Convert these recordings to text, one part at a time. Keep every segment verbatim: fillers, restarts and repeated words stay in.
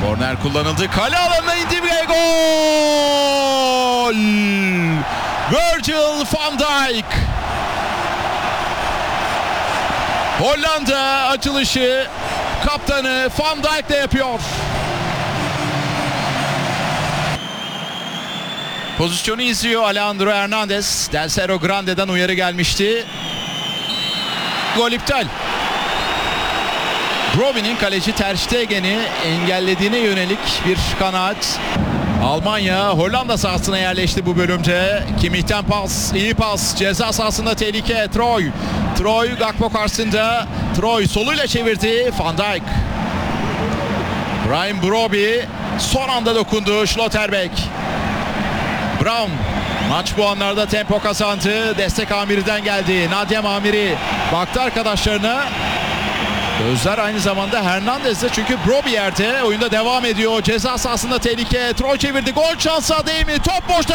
Korner kullanıldı. Kale alanına indi ve gol! Virgil van Dijk. Hollanda açılışı kaptanı Van Dijk de yapıyor. Pozisyonu izliyor Alejandro Hernandez. Del Cerro Grande'den uyarı gelmişti. Gol iptal. Broby'nin kaleci Ter Stegen'i engellediğine yönelik bir kanaat. Almanya Hollanda sahasına yerleşti bu bölümde. Kimmich'ten pas, iyi pas. Ceza sahasında tehlike. Troy. Troy Gakpo karşısında. Troy soluyla çevirdi. Van Dijk. Brian Broby son anda dokundu. Schlotterbeck. Brown. Maç bu anlarda tempo kazandı. Destek Amiri'den geldi. Nadia Amiri baktı arkadaşlarına. Gözler aynı zamanda Hernandez'de çünkü Broby yerde. Oyunda devam ediyor. Ceza sahasında tehlike. Troy çevirdi. Gol şansı değil mi? Top boşta,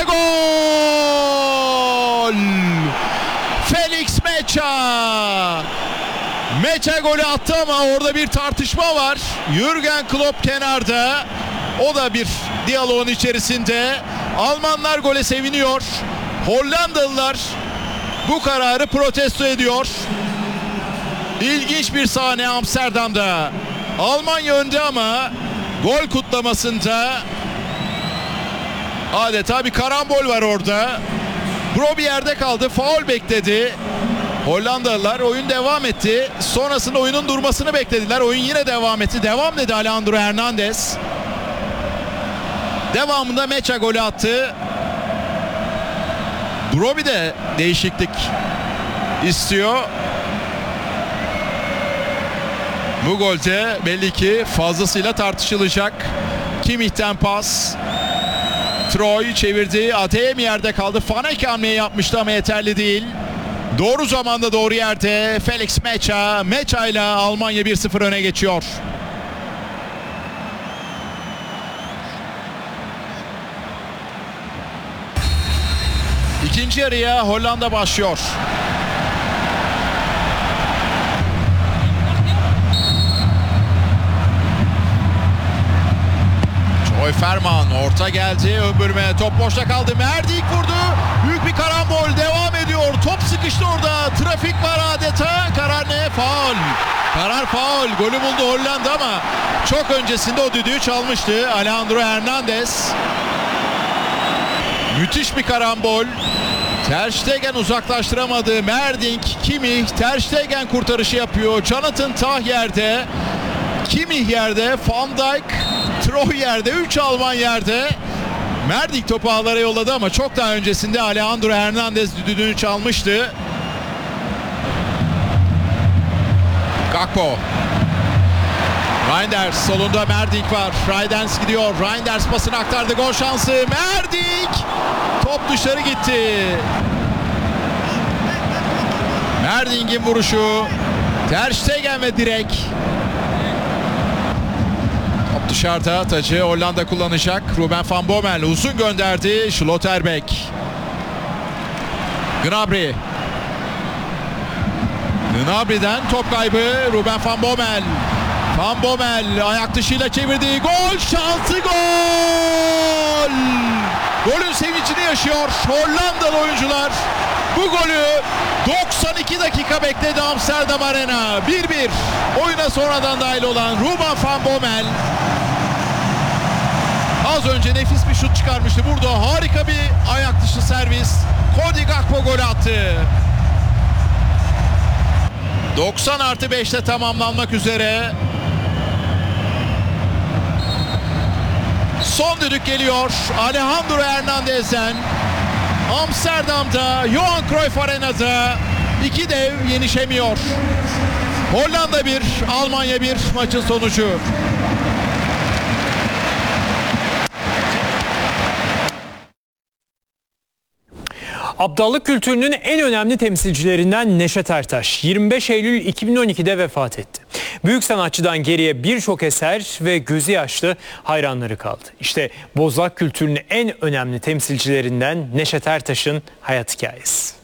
gol! Felix Mecha. Mecha golü attı ama orada bir tartışma var. Jürgen Klopp kenarda. O da bir diyaloğun içerisinde. Almanlar gole seviniyor. Hollandalılar bu kararı protesto ediyor. İlginç bir sahne Amsterdam'da. Almanya önde ama gol kutlamasında adeta bir karambol var orada. Broby yerde kaldı. Faul bekledi. Hollandalılar, oyun devam etti. Sonrasında oyunun durmasını beklediler. Oyun yine devam etti. Devam dedi Alejandro Hernandez. Devamında Mecha golü attı. Broby de değişiklik istiyor. Bu golde belli ki fazlasıyla tartışılacak. Kimmich'ten pas. Troy çevirdi. Adeyemi yerde kaldı. Faneke hamleyi yapmıştı ama yeterli değil. Doğru zamanda doğru yerde Felix Mecha. Mecha ile Almanya bir sıfır öne geçiyor. İkinci yarıya Hollanda başlıyor. Joy Ferman orta geldi. Ömbürme top boşta kaldı. Merdink vurdu. Büyük bir karambol devam ediyor. Top sıkıştı orada. Trafik var adeta. Karar ne? Faul. Karar faul. Golü buldu Hollanda ama çok öncesinde o düdüğü çalmıştı Alejandro Hernandez. Müthiş bir karambol. Ter Stegen uzaklaştıramadı. Merdink, Kimmich, Ter Stegen kurtarışı yapıyor. Jonathan Tah yerde. Kimmich yerde. Van Dijk, Troy yerde. üç Alman yerde. Merdink topu ağlara yolladı ama çok daha öncesinde Alejandro Hernandez düdüğünü çalmıştı. Gakpo. Reinders solunda Merdink var. Reinders gidiyor. Reinders pasını aktardı. Gol şansı. Merdink. Top dışarı gitti. Merdink'in vuruşu. Ter Stegen ve direk. Top dışarıda. Tacı Hollanda kullanacak. Ruben van Bommel uzun gönderdi. Schlotterbeck. Gnabry. Gnabry'den top kaybı. Ruben van Bommel. Van Bommel ayak dışıyla çevirdi. Gol şansı, gol! Golün sevincini yaşıyor Hollandalı oyuncular. Bu golü doksan iki dakika bekledi Amsterdam Arena. bir bir. Oyuna sonradan dahil olan Ruben van Bommel. Az önce nefis bir şut çıkarmıştı. Burada harika bir ayak dışı servis. Cody Gakpo gol attı. doksan artı beşte tamamlanmak üzere. Son düdük geliyor Alejandro Hernandez'den. Amsterdam'da Johan Cruyff Arena'da iki dev yenişemiyor. Hollanda bir, Almanya bir maçın sonucu. Abdallık kültürünün en önemli temsilcilerinden Neşet Ertaş yirmi beş Eylül iki bin on iki'de vefat etti. Büyük sanatçıdan geriye birçok eser ve gözü yaşlı hayranları kaldı. İşte Bozlak kültürünün en önemli temsilcilerinden Neşet Ertaş'ın hayat hikayesi.